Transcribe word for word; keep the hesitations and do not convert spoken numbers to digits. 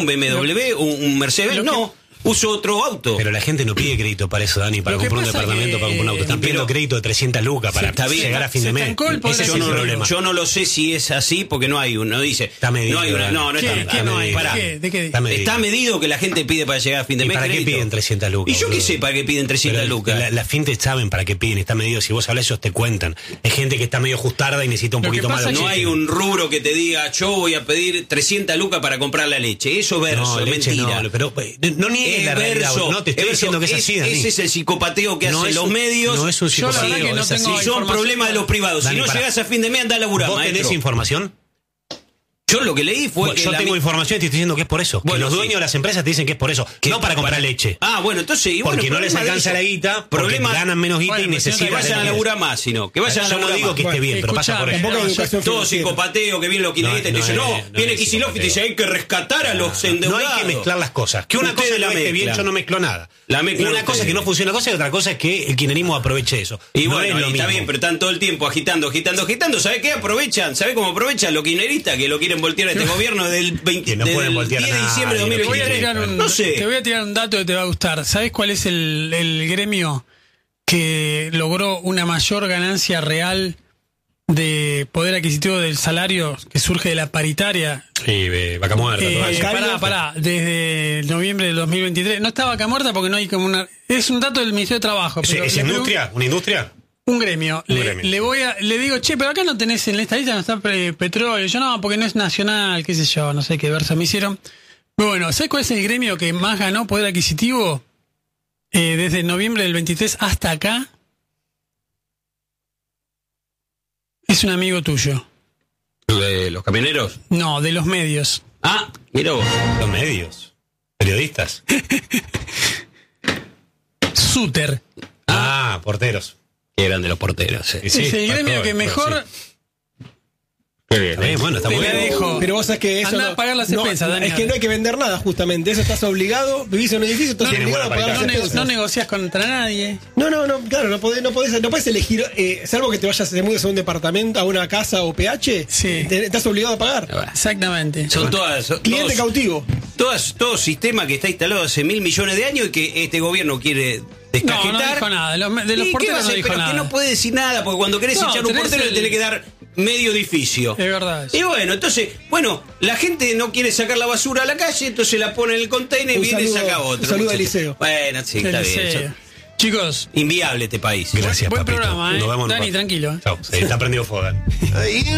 un B M W, un, un Mercedes, no. Uso otro auto. Pero la gente no pide crédito para eso, Dani, para comprar un departamento, que, para comprar un auto. Están pidiendo crédito de trescientas lucas para sí, llegar a fin de mes. Ese es el problema. Yo no lo sé si es así porque no hay uno. Dice. Está medido. No, hay una, no, no ¿Qué, está, ¿qué está no medido. hay? Pará. ¿De qué? Está, medido. está medido que la gente pide para llegar a fin de ¿Y mes. para crédito? qué piden trescientas lucas? Y yo boludo? qué sé para qué piden trescientas Pero lucas. Las la fintech saben para qué piden, está medido. Si vos hablas, ellos te cuentan. Es gente que está medio ajustada y necesita un lo poquito más de. No hay un rubro que te diga, yo voy a pedir trescientas lucas para comprar la leche. Eso es verso, no, es leche mentira. No, pero no niegues la realidad. No te estoy diciendo que es así, Dani. Ese es el psicopateo que no hacen es los un, medios. No es un psicopateo, que no es así. Son problemas de los privados. Dani, si no para. Llegás a fin de mes, anda a laburar, ¿Vos maestro. tenés información? Yo lo que leí fue bueno, que yo tengo mi... información y te estoy diciendo que es por eso. Bueno, que los dueños sí. de las empresas te dicen que es por eso, no para comprar para... leche. Ah, bueno, entonces... Y porque bueno, no les alcanza la guita, porque problemas... ganan menos guita bueno, y necesitan... Que vayan a laburar más, sino que vayan a laburar más. Yo no digo que esté bien, pero pasa por eso. Todo psicopateo, que viene lo que le te dice, no, viene Kicillof y te dice, hay que rescatar a los endeudados. No hay que mezclar las cosas. Que una cosa no esté bien, yo no mezclo nada. Una cosa es que no funciona una cosa y otra cosa es que el kirchnerismo aproveche eso. Y bueno, está bien, pero están todo el tiempo agitando, agitando, agitando. ¿Sabés qué? Aprovechan. ¿Sabés cómo aprovechan los kirchneristas que lo quieren voltear a este gobierno del veinte, no del diez de diciembre de dos mil veintitrés? Un, no sé. Te voy a tirar un dato que te va a gustar. ¿Sabés cuál es el, el gremio que logró una mayor ganancia real de poder adquisitivo del salario que surge de la paritaria? Sí, Vaca Muerta. Eh, pará, pará. Desde noviembre del dos mil veintitrés. No está Vaca Muerta porque no hay como una... Es un dato del Ministerio de Trabajo. ¿Es, pero es industria? ¿Una industria? Un gremio. Un le, gremio. le voy a, le digo, che, pero acá no tenés en esta lista, no está pre, petróleo. Yo no, porque no es nacional, qué sé yo, no sé qué verso me hicieron. Pero bueno, ¿sabes cuál es el gremio que más ganó poder adquisitivo eh, desde noviembre del veintitrés hasta acá? Es un amigo tuyo. ¿De los camioneros? No, de los medios. Ah, mira vos. Los medios. Periodistas. Suter. Ah, porteros. Que eran de los porteros. Sí. Es Sí, el gremio pastor, que mejor... Sí. Qué bien, eh, bueno, está Te muy la bien. dejo. Pero vos sabés que eso Andá no, a pagar las no, expensas, Dani. es que no hay que vender nada, justamente. Eso estás obligado, vivís en un edificio, estás No, obligado a pagar las no, expensas. no negociás contra nadie. No, no, no, claro, no podés, no podés, no podés elegir, eh, salvo que te vayas, te mudes a un departamento, a una casa o P H, Sí. te, estás obligado a pagar. Exactamente. Son todas. Son Cliente todos, cautivo. Todas, todo sistema que está instalado hace mil millones de años y que este gobierno quiere descajetar. No, no dijo nada. De los, de los ¿Y qué porteros va a no hacer? dijo Pero nada. que no puede decir nada, porque cuando querés No, echar un tenés portero el- le tenés que dar medio edificio. Es verdad eso. Y bueno, entonces, bueno, la gente no quiere sacar la basura a la calle, entonces la pone en el container y Un viene y saludo- saca otro. un saludo al muchacho. liceo. Bueno, sí, El está bien. liceo. Eso- Chicos, Inviable este país. Gracias, buen papito. programa, ¿eh? Nos vemos en Dani, un rato. tranquilo. Chao. Se está prendido fuego, Dani.